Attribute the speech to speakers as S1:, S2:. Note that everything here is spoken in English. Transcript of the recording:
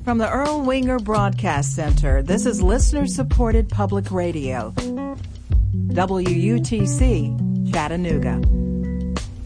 S1: From the Earl Winger Broadcast Center, this is listener-supported public radio. WUTC, Chattanooga.